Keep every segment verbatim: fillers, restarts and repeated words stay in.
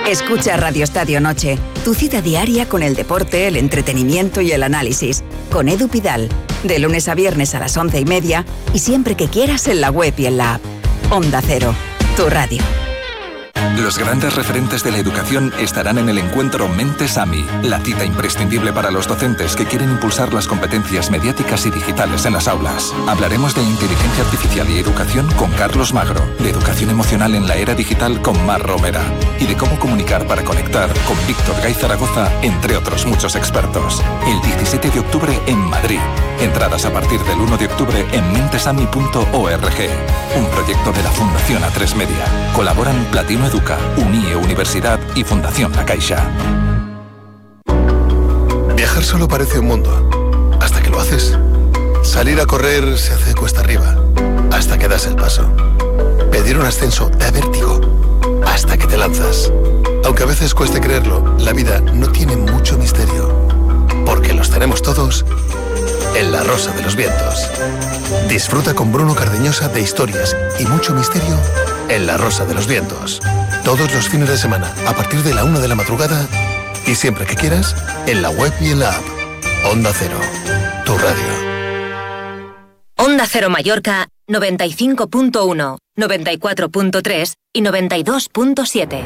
Escucha Radio Estadio Noche, tu cita diaria con el deporte, el entretenimiento y el análisis. Con Edu Pidal, de lunes a viernes a las once y media y siempre que quieras en la web y en la app. Onda Cero, tu radio. Los grandes referentes de la educación estarán en el encuentro Mentes AMI, la cita imprescindible para los docentes que quieren impulsar las competencias mediáticas y digitales en las aulas. Hablaremos de inteligencia artificial y educación con Carlos Magro, de educación emocional en la era digital con Mar Romera y de cómo comunicar para conectar con Víctor Gay Zaragoza, entre otros muchos expertos. El diecisiete de octubre en Madrid. Entradas a partir del uno de octubre en mentesami punto org. Un proyecto de la Fundación A tres Media. Colaboran Platino Educa, UNIE Universidad y Fundación La Caixa. Viajar solo parece un mundo, hasta que lo haces. Salir a correr se hace cuesta arriba, hasta que das el paso. Pedir un ascenso da vértigo, hasta que te lanzas. Aunque a veces cueste creerlo, la vida no tiene mucho misterio, porque los tenemos todos en La Rosa de los Vientos. Disfruta con Bruno Cardeñosa de historias y mucho misterio en La Rosa de los Vientos. Todos los fines de semana, a partir de la una de la madrugada y siempre que quieras, en la web y en la app. Onda Cero, tu radio. Onda Cero Mallorca, noventa y cinco punto uno, noventa y cuatro punto tres y noventa y dos punto siete.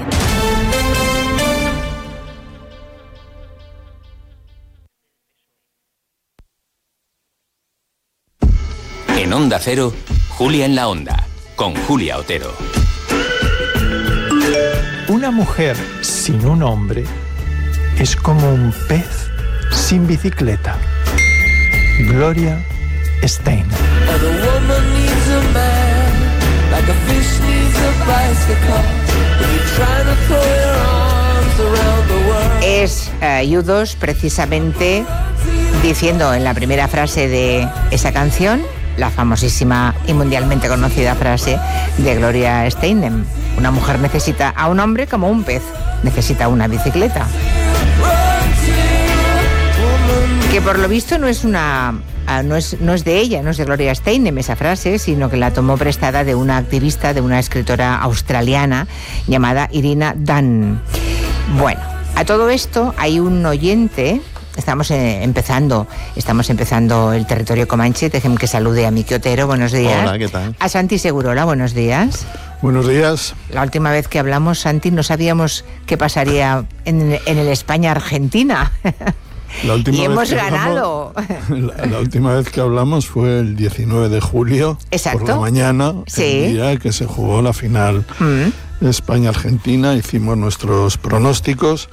En Onda Cero, Julia en la Onda, con Julia Otero. Una mujer sin un hombre es como un pez sin bicicleta. Gloria Steinem. Es uh, U dos precisamente diciendo en la primera frase de esa canción la famosísima y mundialmente conocida frase de Gloria Steinem: una mujer necesita a un hombre como un pez necesita una bicicleta. Que por lo visto no es una no es, no es de ella, no es de Gloria Steinem esa frase, sino que la tomó prestada de una activista, de una escritora australiana llamada Irina Dunn. Bueno, a todo esto hay un oyente. Estamos eh, empezando, estamos empezando el territorio comanche. Déjenme que salude a Miki Otero, buenos días. Hola, ¿qué tal? A Santi Segurola, buenos días. Buenos días. La última vez que hablamos, Santi, no sabíamos qué pasaría en, en el España-Argentina. La última y vez hemos que ganado. Hablamos, la, la última vez que hablamos fue el diecinueve de julio. Exacto. Por la mañana, sí. El día que se jugó la final mm. España-Argentina. Hicimos nuestros pronósticos.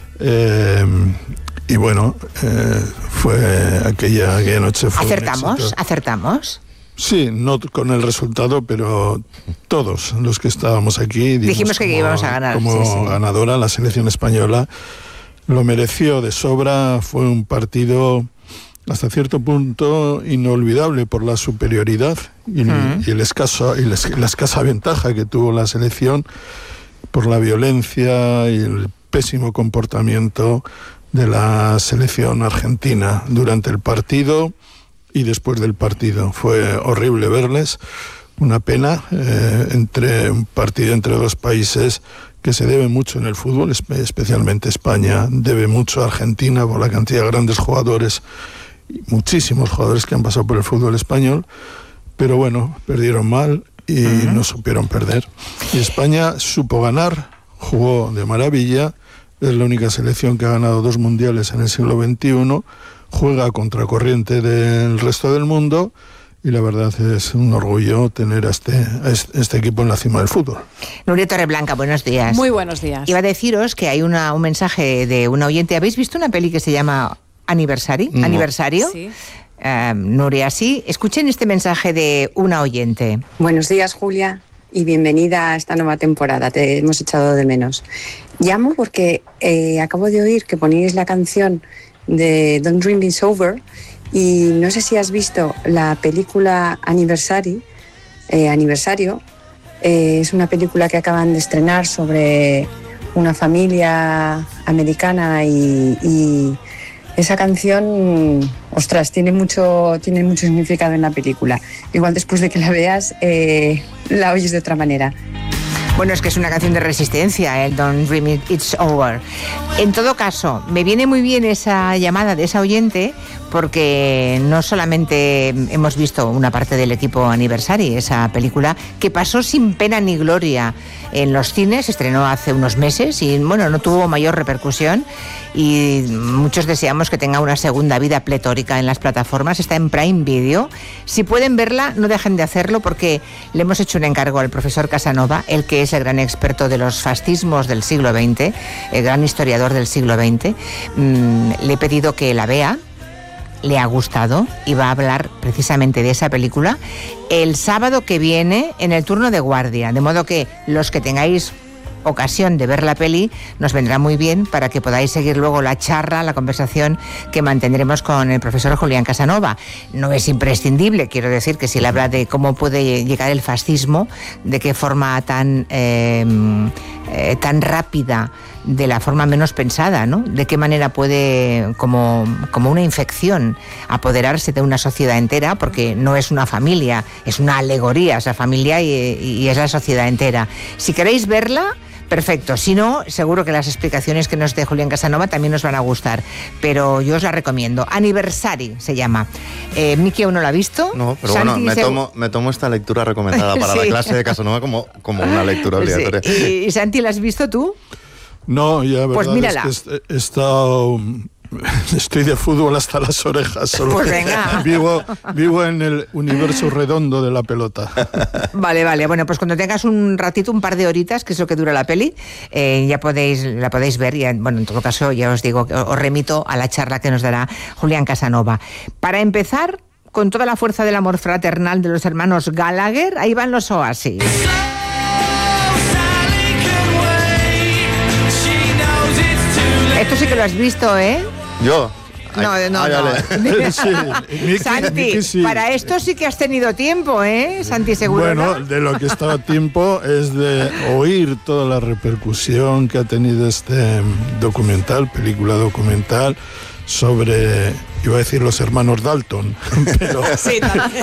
Eh, y bueno, eh, fue aquella, aquella noche fue ¿Acertamos? ¿Acertamos? Sí, no con el resultado, pero todos los que estábamos aquí dijimos que como, íbamos a ganar. Como sí, sí. ganadora, la selección española lo mereció de sobra. Fue un partido hasta cierto punto inolvidable por la superioridad y, mm. y, el escaso, y la escasa ventaja que tuvo la selección por la violencia y el pésimo comportamiento de la selección argentina durante el partido y después del partido. Fue horrible verles, una pena, eh, entre un partido entre dos países que se debe mucho en el fútbol, especialmente España, debe mucho a Argentina por la cantidad de grandes jugadores, muchísimos jugadores que han pasado por el fútbol español, pero bueno, perdieron mal y uh-huh. no supieron perder. Y España supo ganar, jugó de maravilla. Es la única selección que ha ganado dos mundiales en el siglo veintiuno, juega a contracorriente del resto del mundo y la verdad es un orgullo tener a este, a este equipo en la cima del fútbol. Nuria Torreblanca, buenos días. Muy buenos días. Iba a deciros que hay una, un mensaje de una oyente. ¿Habéis visto una peli que se llama Aniversari? No. ¿Aniversario? Sí. Uh, Nuria, sí. Escuchen este mensaje de una oyente. Buenos días, Julia, y bienvenida a esta nueva temporada. Te hemos echado de menos. Llamo porque eh, acabo de oír que poníais la canción de Don't Dream It's Over y no sé si has visto la película Anniversary, eh, Aniversario. Eh, es una película que acaban de estrenar sobre una familia americana y, y esa canción, ostras, tiene mucho, tiene mucho significado en la película. Igual después de que la veas, eh, la oyes de otra manera. Bueno, es que es una canción de resistencia, el Don't Dream It, It's Over. En todo caso, me viene muy bien esa llamada de esa oyente, porque no solamente hemos visto una parte del equipo Aniversari, esa película que pasó sin pena ni gloria en los cines, se estrenó hace unos meses y bueno, no tuvo mayor repercusión y muchos deseamos que tenga una segunda vida pletórica en las plataformas. Está en Prime Video. Si pueden verla, no dejen de hacerlo, porque le hemos hecho un encargo al profesor Casanova, el que es el gran experto de los fascismos del siglo veinte, el gran historiador del siglo veinte. Mm, le he pedido que la vea. Le ha gustado y va a hablar precisamente de esa película el sábado que viene en el turno de guardia, de modo que los que tengáis ocasión de ver la peli nos vendrá muy bien para que podáis seguir luego la charla, la conversación que mantendremos con el profesor Julián Casanova. No es imprescindible, quiero decir que si él habla de cómo puede llegar el fascismo, de qué forma tan eh, eh, tan rápida, de la forma menos pensada, ¿no? De qué manera puede, como, como una infección, apoderarse de una sociedad entera, porque no es una familia, es una alegoría esa familia y, y es la sociedad entera. Si queréis verla, perfecto. Si no, seguro que las explicaciones que nos dé Julián Casanova también nos van a gustar, pero yo os la recomiendo. Aniversari se llama. Eh, Miki aún no la ha visto. No, pero Santi, bueno, me se... tomo, me tomo esta lectura recomendada para sí. La clase de Casanova como, como una lectura obligatoria. Sí. ¿Y Santi, la has visto tú? No, ya verdad pues mírala. Es que he estado... Estoy de fútbol hasta las orejas. Solo pues venga. Vivo, vivo en el universo redondo de la pelota. Vale, vale. Bueno, pues cuando tengas un ratito, un par de horitas, que es lo que dura la peli, eh, ya podéis, la podéis ver. Y, bueno, en todo caso, ya os digo, os remito a la charla que nos dará Julián Casanova. Para empezar, con toda la fuerza del amor fraternal de los hermanos Gallagher, ahí van los Oasis. Esto sí que lo has visto, ¿eh? ¿Yo? No, Ay, no, ah, no. Sí, Miki, Santi, Miki sí. Para esto sí que has tenido tiempo, ¿eh? Santi, seguro. Bueno, de lo que estaba tiempo es de oír toda la repercusión que ha tenido este documental, película documental, sobre, iba a decir los hermanos Dalton, pero sí,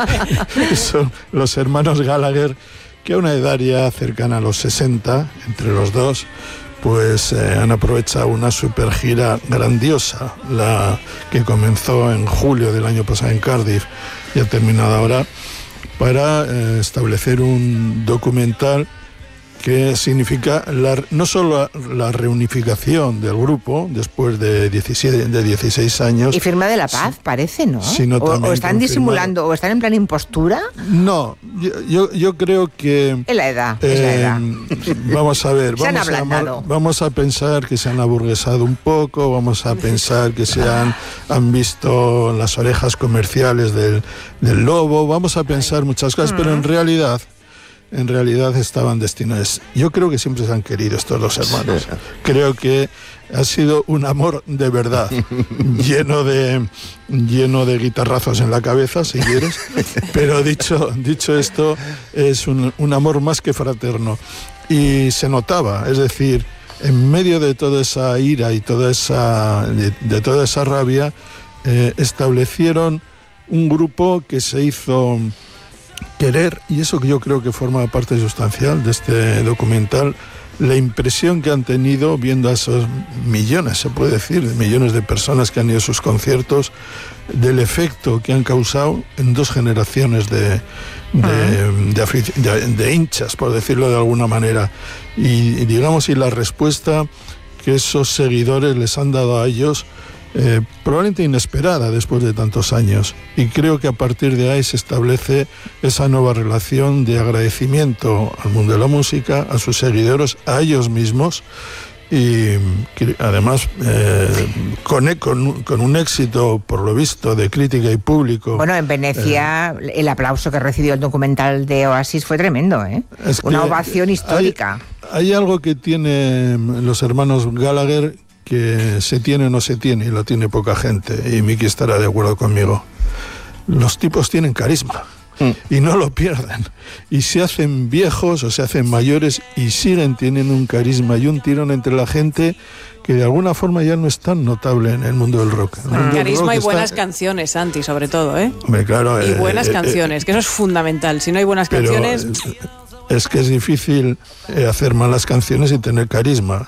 son los hermanos Gallagher, que a una edad ya cercana a los sesenta, entre los dos, pues eh, han aprovechado una super gira grandiosa, la que comenzó en julio del año pasado en Cardiff y ha terminado ahora, para eh, establecer un documental que significa la, no solo la, la reunificación del grupo después de, diecisiete, de dieciséis años. Y firma de la paz, sí, parece, ¿no? Sino o, o están disimulando, o están en plan impostura. No, yo, yo, yo creo que... Es la edad, eh, es la edad. Vamos a ver, se vamos, han a llamar, vamos a pensar que se han aburguesado un poco, vamos a pensar que se han, han visto las orejas comerciales del, del lobo, vamos a pensar muchas cosas, mm. pero en realidad... en realidad estaban destinados. Yo creo que siempre se han querido estos dos hermanos. Sí. Creo que ha sido un amor de verdad, lleno de lleno de guitarrazos en la cabeza, si quieres. Pero dicho, dicho esto, es un, un amor más que fraterno. Y se notaba, es decir, en medio de toda esa ira y toda esa, de, de toda esa rabia, eh, establecieron un grupo que se hizo querer, y eso que yo creo que forma parte sustancial de este documental, la impresión que han tenido viendo a esos millones, se puede decir, millones de personas que han ido a sus conciertos, del efecto que han causado en dos generaciones de, de, de, de, de hinchas, por decirlo de alguna manera, y, y digamos, y la respuesta que esos seguidores les han dado a ellos, Eh, probablemente inesperada después de tantos años, y creo que a partir de ahí se establece esa nueva relación de agradecimiento al mundo de la música, a sus seguidores, a ellos mismos, y que además eh, con, con, con un éxito, por lo visto, de crítica y público. Bueno, en Venecia eh, el aplauso que recibió el documental de Oasis fue tremendo, ¿eh? Es una ovación histórica. Hay, hay algo que tienen los hermanos Gallagher que se tiene o no se tiene, y lo tiene poca gente, y Miki estará de acuerdo conmigo. Los tipos tienen carisma, mm. y no lo pierden, y se hacen viejos o se hacen mayores y siguen teniendo un carisma y un tirón entre la gente que de alguna forma ya no es tan notable en el mundo del rock. Mm. Carisma rock y buenas está... canciones, Santi, sobre todo, ¿eh? Hombre, claro, y buenas eh, canciones, eh, que eso es fundamental. Si no hay buenas pero, canciones... es que es difícil eh, hacer malas canciones y tener carisma.